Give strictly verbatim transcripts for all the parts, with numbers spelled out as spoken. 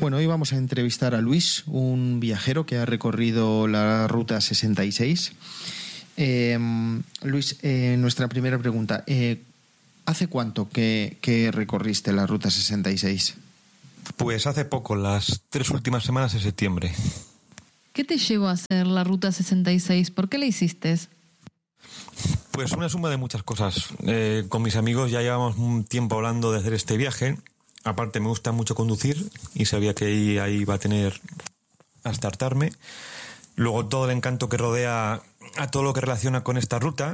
Bueno, hoy vamos a entrevistar a Luis, un viajero que ha recorrido la Ruta sesenta y seis. Eh, Luis, eh, nuestra primera pregunta. Eh, ¿Hace cuánto que, que recorriste la Ruta sesenta y seis? Pues hace poco, las tres últimas semanas de septiembre. ¿Qué te llevó a hacer la Ruta sesenta y seis? ¿Por qué la hiciste? Pues una suma de muchas cosas. Eh, con mis amigos ya llevamos un tiempo hablando de hacer este viaje. Aparte me gusta mucho conducir y sabía que ahí, ahí iba a tener hasta hartarme. Luego todo el encanto que rodea a todo lo que relaciona con esta ruta,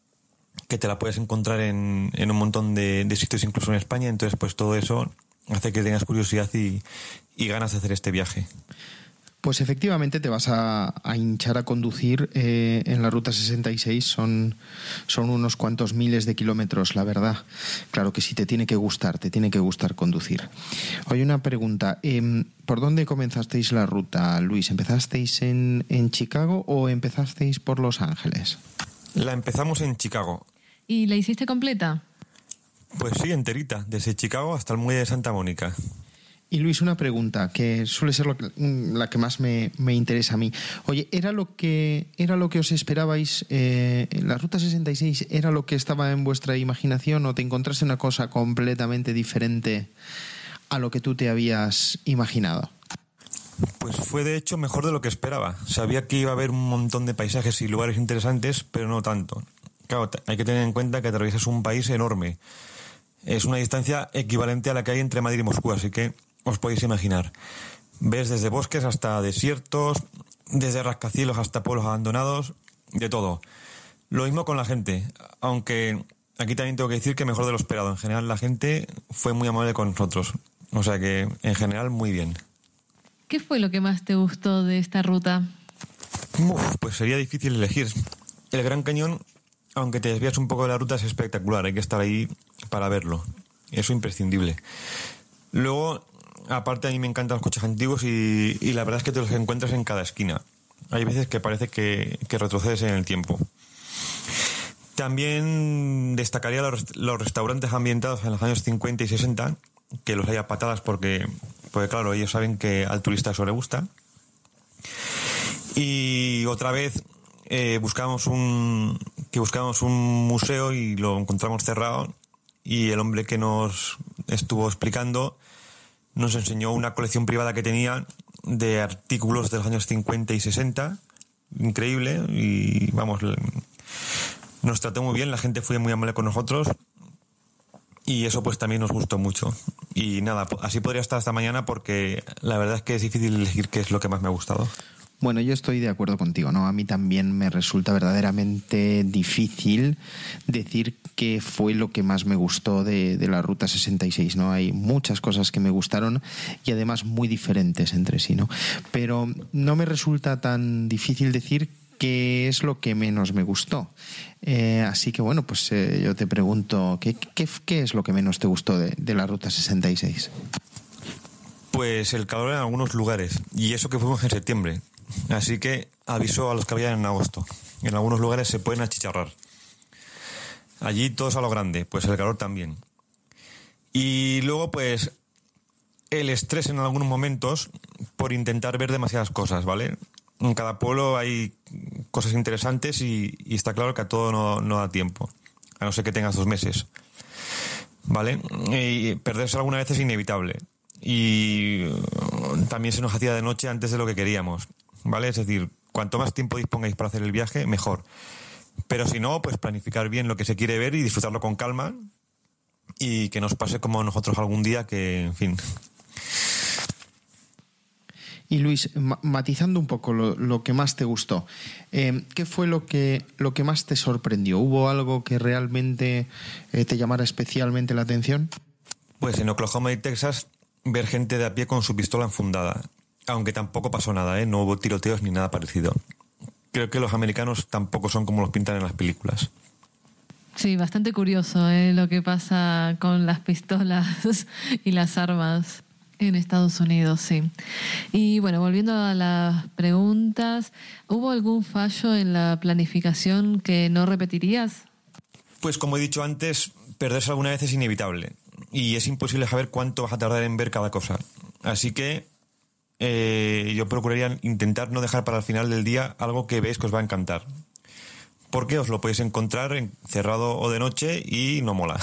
que te la puedes encontrar en, en un montón de, de sitios, incluso en España. Entonces pues todo eso hace que tengas curiosidad y, y ganas de hacer este viaje. Pues efectivamente te vas a, a hinchar a conducir eh, en la Ruta sesenta y seis. Son, son unos cuantos miles de kilómetros, la verdad. Claro que sí, te tiene que gustar, te tiene que gustar conducir. Oye, una pregunta. Eh, ¿Por dónde comenzasteis la ruta, Luis? ¿Empezasteis en, en Chicago o empezasteis por Los Ángeles? La empezamos en Chicago. ¿Y la hiciste completa? Pues sí, enterita, desde Chicago hasta el muelle de Santa Mónica. Y Luis, una pregunta que suele ser lo que, la que más me, me interesa a mí. Oye, ¿era lo que, era lo que os esperabais? Eh, ¿La Ruta sesenta y seis era lo que estaba en vuestra imaginación o te encontraste una cosa completamente diferente a lo que tú te habías imaginado? Pues fue de hecho mejor de lo que esperaba. Sabía que iba a haber un montón de paisajes y lugares interesantes, pero no tanto. Claro, hay que tener en cuenta que atraviesas un país enorme. Es una distancia equivalente a la que hay entre Madrid y Moscú, así que os podéis imaginar. Ves desde bosques hasta desiertos, desde rascacielos hasta pueblos abandonados, de todo. Lo mismo con la gente, aunque aquí también tengo que decir que mejor de lo esperado. En general la gente fue muy amable con nosotros. O sea que, en general, muy bien. ¿Qué fue lo que más te gustó de esta ruta? Uf, pues sería difícil elegir. El Gran Cañón, aunque te desvías un poco de la ruta, es espectacular. Hay que estar ahí para verlo. Eso imprescindible. Luego, aparte, a mí me encantan los coches antiguos y, y la verdad es que te los encuentras en cada esquina. Hay veces que parece que, que retrocedes en el tiempo. También destacaría los, los restaurantes ambientados en los años cincuenta y sesenta, que los hay a patadas porque, porque, claro, ellos saben que al turista eso le gusta. Y otra vez eh, buscamos un, que buscamos un museo y lo encontramos cerrado, y el hombre que nos estuvo explicando nos enseñó una colección privada que tenía de artículos de los años cincuenta y sesenta, increíble, y vamos, nos trató muy bien, la gente fue muy amable con nosotros y eso pues también nos gustó mucho. Y nada, así podría estar hasta mañana porque la verdad es que es difícil elegir qué es lo que más me ha gustado. Bueno, yo estoy de acuerdo contigo, ¿no? A mí también me resulta verdaderamente difícil decir qué fue lo que más me gustó de, de la Ruta sesenta y seis, ¿no? Hay muchas cosas que me gustaron y además muy diferentes entre sí, ¿no? Pero no me resulta tan difícil decir qué es lo que menos me gustó. Eh, así que, bueno, pues eh, yo te pregunto, ¿qué, qué, qué es lo que menos te gustó de, de la Ruta sesenta y seis? Pues el calor en algunos lugares, y eso que fuimos en septiembre. Así que aviso a los que vayan en agosto. En algunos lugares se pueden achicharrar. Allí todos a lo grande, pues el calor también. Y luego pues el estrés en algunos momentos por intentar ver demasiadas cosas, ¿vale? En cada pueblo hay cosas interesantes y, y está claro que a todo no, no da tiempo, a no ser que tengas dos meses, ¿vale? Y perderse alguna vez es inevitable. Y también se nos hacía de noche antes de lo que queríamos, ¿vale? Es decir, cuanto más tiempo dispongáis para hacer el viaje, mejor. Pero si no, pues planificar bien lo que se quiere ver y disfrutarlo con calma y que nos pase como nosotros algún día, que, en fin. Y Luis, matizando un poco lo, lo que más te gustó, eh, ¿qué fue lo que, lo que más te sorprendió? ¿Hubo algo que realmente eh, te llamara especialmente la atención? Pues en Oklahoma y Texas, ver gente de a pie con su pistola enfundada. Aunque tampoco pasó nada, ¿eh? No hubo tiroteos ni nada parecido. Creo que los americanos tampoco son como los pintan en las películas. Sí, bastante curioso, ¿eh? Lo que pasa con las pistolas y las armas en Estados Unidos, sí. Y bueno, volviendo a las preguntas, ¿hubo algún fallo en la planificación que no repetirías? Pues como he dicho antes, perderse alguna vez es inevitable. Y es imposible saber cuánto vas a tardar en ver cada cosa. Así que eh, yo procuraría intentar no dejar para el final del día algo que veis que os va a encantar. Porque os lo podéis encontrar en, cerrado o de noche y no mola.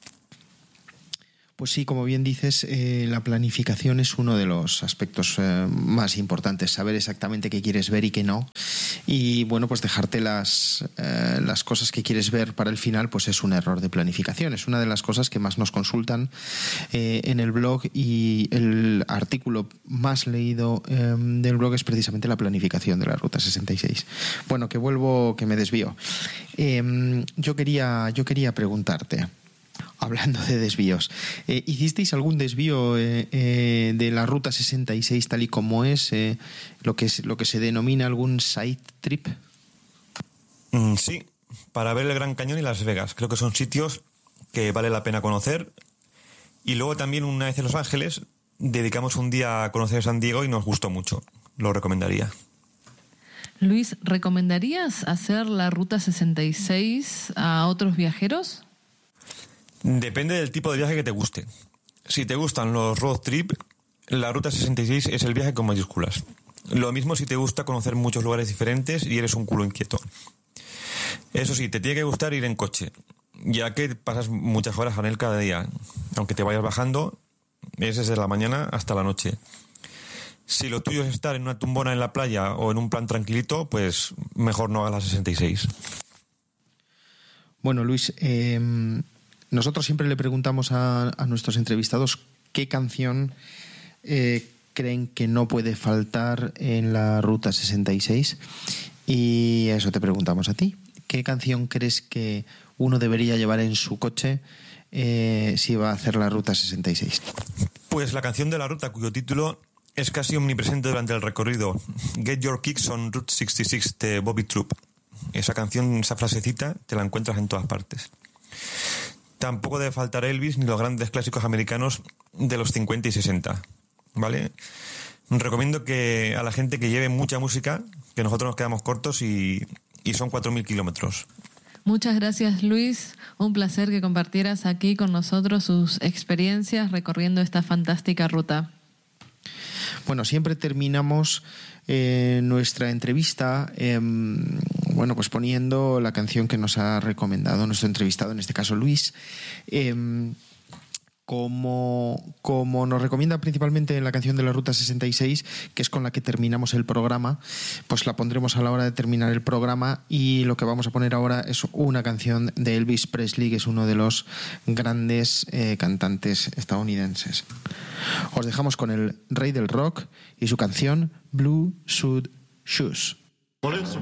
Pues sí, como bien dices, eh, la planificación es uno de los aspectos eh, más importantes, saber exactamente qué quieres ver y qué no. Y bueno, pues dejarte las, eh, las cosas que quieres ver para el final, pues es un error de planificación. Es una de las cosas que más nos consultan eh, en el blog, y el artículo más leído eh, del blog es precisamente la planificación de la Ruta sesenta y seis. Bueno, que vuelvo, que me desvío. Eh, yo quería, yo quería preguntarte, hablando de desvíos, eh, ¿hicisteis algún desvío eh, eh, de la Ruta sesenta y seis tal y como es, eh, lo que es lo que se denomina algún side trip? Mm, sí, para ver el Gran Cañón y Las Vegas. Creo que son sitios que vale la pena conocer. Y luego también, una vez en Los Ángeles, dedicamos un día a conocer San Diego y nos gustó mucho. Lo recomendaría. Luis, ¿recomendarías hacer la Ruta sesenta y seis a otros viajeros? Depende del tipo de viaje que te guste. Si te gustan los road trip, la Ruta sesenta y seis es el viaje con mayúsculas. Lo mismo si te gusta conocer muchos lugares diferentes y eres un culo inquieto. Eso sí, te tiene que gustar ir en coche, ya que pasas muchas horas en él cada día. Aunque te vayas bajando, es desde la mañana hasta la noche. Si lo tuyo es estar en una tumbona en la playa o en un plan tranquilito, pues mejor no hagas la sesenta y seis. Bueno, Luis, eh, nosotros siempre le preguntamos a, a nuestros entrevistados qué canción eh, creen que no puede faltar en la Ruta sesenta y seis, y eso te preguntamos a ti. ¿Qué canción crees que uno debería llevar en su coche eh, si va a hacer la Ruta sesenta y seis? Pues la canción de la ruta, cuyo título es casi omnipresente durante el recorrido, Get Your Kicks on Route sesenta y seis de Bobby Troop. Esa canción, esa frasecita, te la encuentras en todas partes. Tampoco debe faltar Elvis ni los grandes clásicos americanos de los cincuenta y sesenta, ¿vale? Recomiendo que a la gente que lleve mucha música, que nosotros nos quedamos cortos y, y son cuatro mil kilómetros. Muchas gracias, Luis. Un placer que compartieras aquí con nosotros sus experiencias recorriendo esta fantástica ruta. Bueno, siempre terminamos eh, nuestra entrevista eh, bueno, pues poniendo la canción que nos ha recomendado nuestro entrevistado, en este caso Luis. Eh, como, como nos recomienda principalmente la canción de la Ruta sesenta y seis, que es con la que terminamos el programa, pues la pondremos a la hora de terminar el programa, y lo que vamos a poner ahora es una canción de Elvis Presley, que es uno de los grandes eh, cantantes estadounidenses. Os dejamos con el rey del rock y su canción Blue Suede Shoes.